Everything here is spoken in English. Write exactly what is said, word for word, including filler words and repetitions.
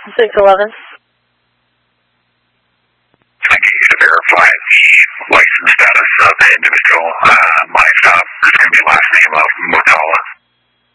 six eleven. I need you to verify the license status of the individual uh,